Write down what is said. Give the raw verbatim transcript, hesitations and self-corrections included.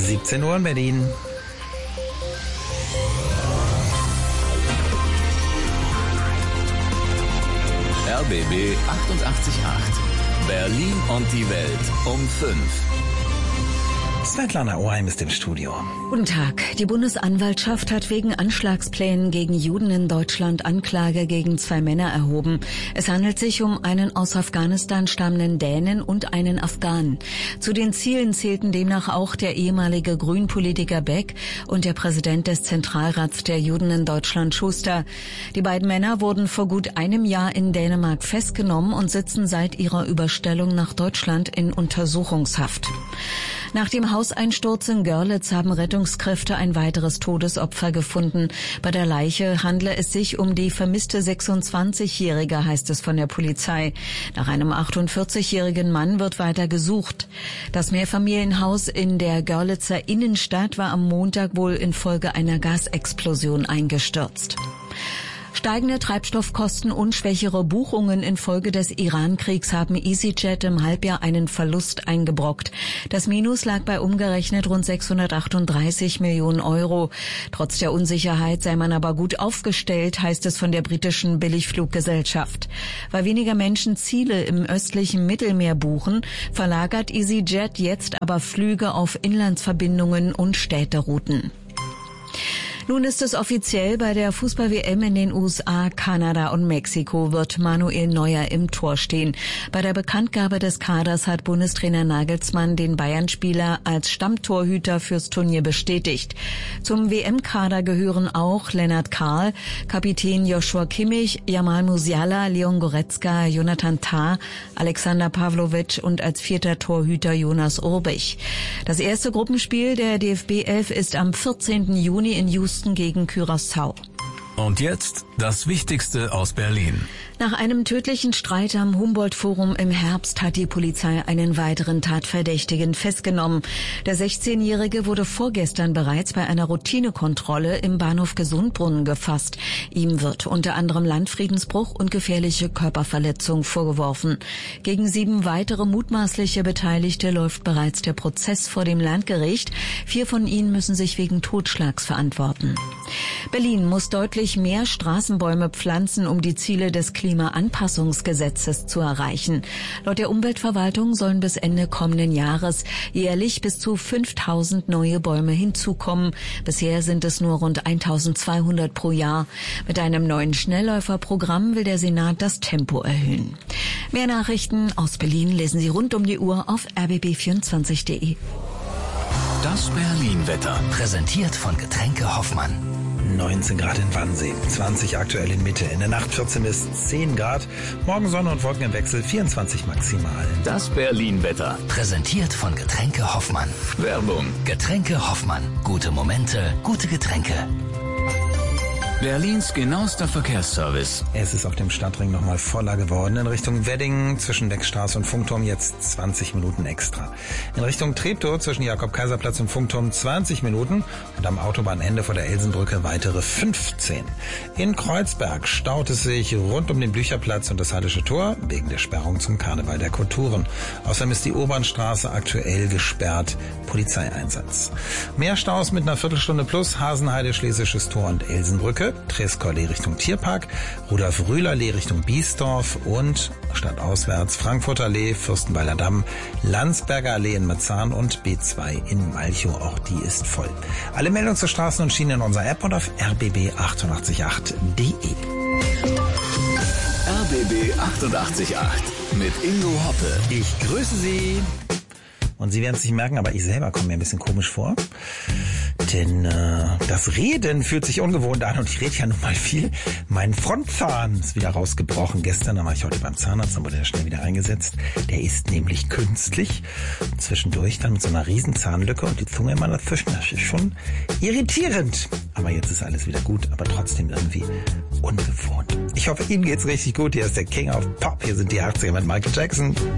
siebzehn Uhr in Berlin. R B B achtundachtzig Komma acht. Berlin und die Welt um fünf. Svetlana Oheim ist im Studio. Guten Tag. Die Bundesanwaltschaft hat wegen Anschlagsplänen gegen Juden in Deutschland Anklage gegen zwei Männer erhoben. Es handelt sich um einen aus Afghanistan stammenden Dänen und einen Afghanen. Zu den Zielen zählten demnach auch der ehemalige Grünpolitiker Beck und der Präsident des Zentralrats der Juden in Deutschland Schuster. Die beiden Männer wurden vor gut einem Jahr in Dänemark festgenommen und sitzen seit ihrer Überstellung nach Deutschland in Untersuchungshaft. Nach dem Hauseinsturz in Görlitz haben Rettungskräfte ein weiteres Todesopfer gefunden. Bei der Leiche handle es sich um die vermisste sechsundzwanzigjährige, heißt es von der Polizei. Nach einem achtundvierzigjährigen Mann wird weiter gesucht. Das Mehrfamilienhaus in der Görlitzer Innenstadt war am Montag wohl infolge einer Gasexplosion eingestürzt. Steigende Treibstoffkosten und schwächere Buchungen infolge des Iran-Kriegs haben EasyJet im Halbjahr einen Verlust eingebrockt. Das Minus lag bei umgerechnet rund sechshundertachtunddreißig Millionen Euro. Trotz der Unsicherheit sei man aber gut aufgestellt, heißt es von der britischen Billigfluggesellschaft. Weil weniger Menschen Ziele im östlichen Mittelmeer buchen, verlagert EasyJet jetzt aber Flüge auf Inlandsverbindungen und Städterouten. Nun ist es offiziell, bei der Fußball-W M in den U S A, Kanada und Mexiko wird Manuel Neuer im Tor stehen. Bei der Bekanntgabe des Kaders hat Bundestrainer Nagelsmann den Bayern-Spieler als Stammtorhüter fürs Turnier bestätigt. Zum W M-Kader gehören auch Lennart Kahl, Kapitän Joshua Kimmich, Jamal Musiala, Leon Goretzka, Jonathan Tah, Alexander Pavlovic und als vierter Torhüter Jonas Urbich. Das erste Gruppenspiel der D F B elf ist am vierzehnten Juni in Houston gegen Curaçao. Und jetzt das Wichtigste aus Berlin. Nach einem tödlichen Streit am Humboldt-Forum im Herbst hat die Polizei einen weiteren Tatverdächtigen festgenommen. Der sechzehnjährige wurde vorgestern bereits bei einer Routinekontrolle im Bahnhof Gesundbrunnen gefasst. Ihm wird unter anderem Landfriedensbruch und gefährliche Körperverletzung vorgeworfen. Gegen sieben weitere mutmaßliche Beteiligte läuft bereits der Prozess vor dem Landgericht. Vier von ihnen müssen sich wegen Totschlags verantworten. Berlin muss deutlich mehr Straßenbäume pflanzen, um die Ziele des Klimaanpassungsgesetzes zu erreichen. Laut der Umweltverwaltung sollen bis Ende kommenden Jahres jährlich bis zu fünftausend neue Bäume hinzukommen. Bisher sind es nur rund eintausendzweihundert pro Jahr. Mit einem neuen Schnellläuferprogramm will der Senat das Tempo erhöhen. Mehr Nachrichten aus Berlin lesen Sie rund um die Uhr auf r b b vierundzwanzig punkt d e. Das Berlin-Wetter. Präsentiert von Getränke Hoffmann. neunzehn Grad in Wannsee, zwanzig aktuell in Mitte. In der Nacht vierzehn bis zehn Grad. Morgen Sonne und Wolken im Wechsel, vierundzwanzig maximal. Das Berlin-Wetter. Präsentiert von Getränke Hoffmann. Werbung. Getränke Hoffmann. Gute Momente, gute Getränke. Berlins genauester Verkehrsservice. Es ist auf dem Stadtring nochmal voller geworden. In Richtung Wedding zwischen Beckstraße und Funkturm jetzt zwanzig Minuten extra. In Richtung Treptow zwischen Jakob-Kaiser-Platz und Funkturm zwanzig Minuten und am Autobahnende vor der Elsenbrücke weitere fünfzehn. In Kreuzberg staut es sich rund um den Blücherplatz und das Hallische Tor wegen der Sperrung zum Karneval der Kulturen. Außerdem ist die Obernstraße aktuell gesperrt. Polizeieinsatz. Mehr Staus mit einer Viertelstunde plus Hasenheide, Schlesisches Tor und Elsenbrücke. Treskorallee Richtung Tierpark, Rudolf-Rühler-Allee Richtung Biesdorf und stadtauswärts Frankfurter Allee, Fürstenwalder Damm, Landsberger Allee in Marzahn und B zwei in Malchow. Auch die ist voll. Alle Meldungen zur Straßen und Schienen in unserer App und auf r b b achtundachtzig Komma acht punkt d e. R B B achtundachtzig Komma acht mit Ingo Hoppe. Ich grüße Sie. Und Sie werden es nicht merken, aber ich selber komme mir ein bisschen komisch vor. Denn äh, das Reden fühlt sich ungewohnt an und ich rede ja nun mal viel. Mein Frontzahn ist wieder rausgebrochen. Gestern, da war ich heute beim Zahnarzt, dann wurde er schnell wieder eingesetzt. Der ist nämlich künstlich. Und zwischendurch dann mit so einer riesen Zahnlücke und die Zunge immer dazwischen. Das ist schon irritierend. Aber jetzt ist alles wieder gut, aber trotzdem irgendwie ungewohnt. Ich hoffe, Ihnen geht's richtig gut. Hier ist der King of Pop. Hier sind die achtziger mit Michael Jackson.